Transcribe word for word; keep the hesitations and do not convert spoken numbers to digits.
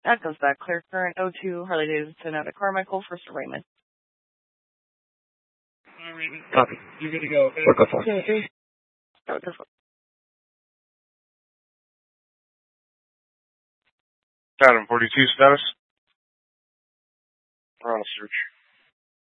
That goes back. Clear current oh two, Harley Davidson out of Carmichael, first arraignment. Copy. You're good to go, okay? Work on Okay, okay. Go, go, go. Adam, forty-two status? We're on a search.